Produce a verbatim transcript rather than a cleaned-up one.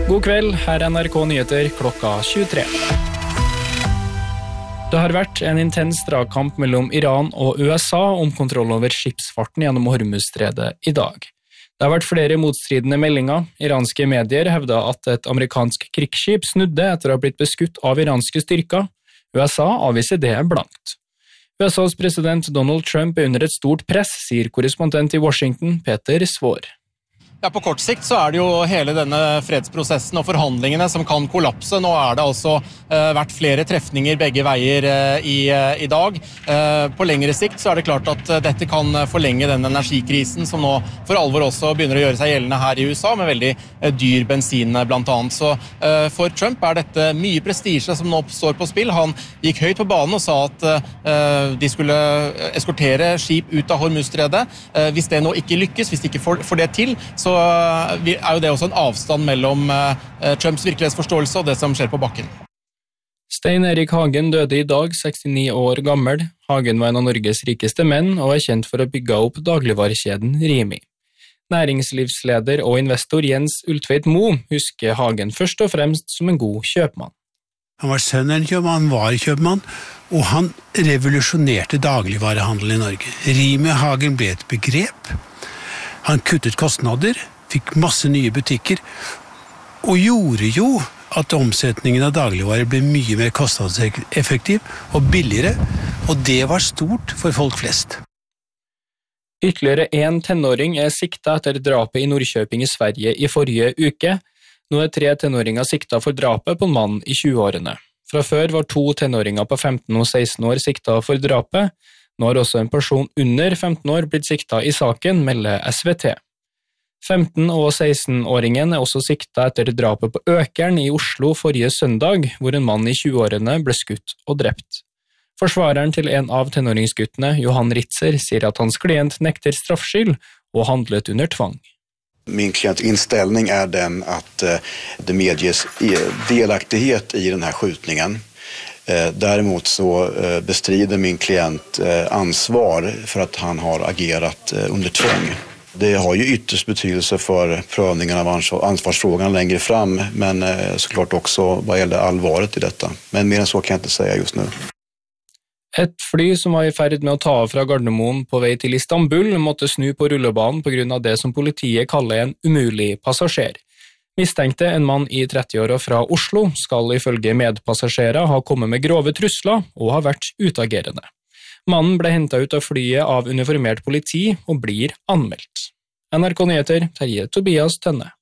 God kveld, her er N R K Nyheter klokka tjuetre. Det har vært en intens dragkamp mellom Iran og U S A om kontroll over skipsfarten gjennom Hormuzstredet i dag. Det har vært flere motstridende meldinger. Iranske medier hevder at et amerikansk krigsskip snudde etter å ha blitt beskutt av iranske styrker. U S A avviser det blankt. U S A's president Donald Trump er under et stort press, sier korrespondent i Washington, Peter Svår. Ja, på kort sikt så er det jo hele denne fredsprosessen og forhandlingene som kan kollapse. Nå er det altså uh, vært flere trefninger begge veier uh, i, uh, i dag. Uh, på lengre sikt så er det klart at uh, dette kan forlenge den energikrisen som nå for alvor også begynner å gjøre seg gjeldende her i U S A, med veldig uh, dyr bensin blant annet. Så uh, for Trump er dette mye prestisje som nå står på spill. Han gikk høyt på banen og sa at uh, de skulle eskortere skip ut av Hormuzstredet. Uh, hvis det nå ikke lykkes, hvis de ikke får, får det til, så er jo det også en avstand mellom Trumps virkelighetsforståelse og det som skjer på bakken. Stein Erik Hagen døde i dag, sekstini år gammel. Hagen var en av Norges rikeste menn og er kjent for å bygge opp dagligvarekjeden Rimi. Næringslivsleder og investor Jens Ultveit Moe husker Hagen først og fremst som en god kjøpmann. Han var sønn av en kjøpmann, var kjøpmann, og han revolusjonerte dagligvarehandelen i Norge. Rimi Hagen ble et begrep. Han kuttet kostnader, fikk masse nye butikker, og gjorde jo at omsetningen av dagligvarer ble mye mer kostnadseffektiv og billigere, og det var stort for folk flest. Ytterligere en tenåring er siktet etter drapet i Nordkjøping i Sverige i forrige uke. Nå er tre tenåringer siktet for drapet på en mann i tjue-årene. Fra før var to tenåringer på femten og seksten år siktet for drapet. Nå har også en person under femten år blitt siktet i saken, melder S V T. femten- og seksten-åringen er også siktet etter drapet på Økern i Oslo forrige søndag, hvor en mann i tjue-årene ble skutt og drept. Forsvareren til en av tenåringsguttene, Johan Ritzer, sier at hans klient nekter straffskyld og handlet under tvang. Min klients inställning är den att det medges delaktighet i den här skjutningen. Däremot så bestrider min klient ansvar för att han har agerat under tvång. Det har ju ytterst betydelse för prövningen av ansvarsfrågan längre fram, men såklart också vad gäller allvaret i detta. Men mer än så kan jag inte säga just nu. Et fly som var i ferd med å ta av fra Gardermoen på vei til Istanbul måtte snu på rullebanen på grunn av det som politiet kaller en umulig passasjer. Mistenkte en mann i trettiåra fra Oslo skal ifølge medpassasjerer ha kommet med grove trusler og ha vært utagerende. Mannen ble hentet ut av flyet av uniformert politi og blir anmeldt. N R K Nyheter, Terje Tobias Tønne.